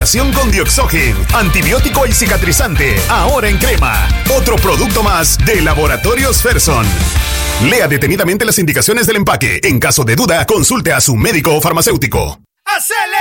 Inmunización con Dioxogen, antibiótico y cicatrizante, ahora en crema. Otro producto más de Laboratorios Ferson. Lea detenidamente las indicaciones del empaque. En caso de duda, consulte a su médico o farmacéutico.